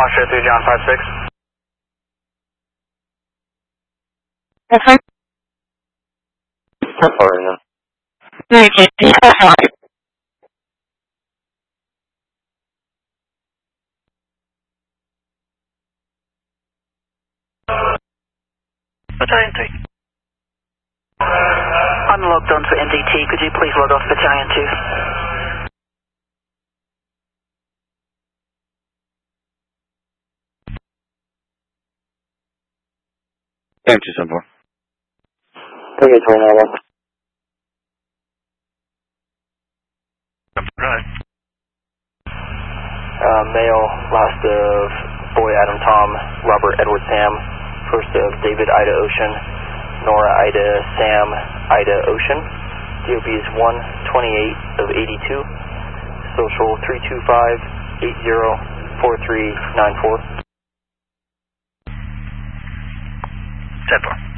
Foxtrot 3 John 56. Yes, sir. Thank you. Battalion 3. I'm logged on for NDT. Could you please log off Battalion 2? M274. Okay, 29. Right. Male, last of Boy Adam Tom, Robert Edward Sam, first of David Ida Ocean, Nora Ida Sam Ida Ocean. DOB is 128 of 82, social 325-804394. 10-4.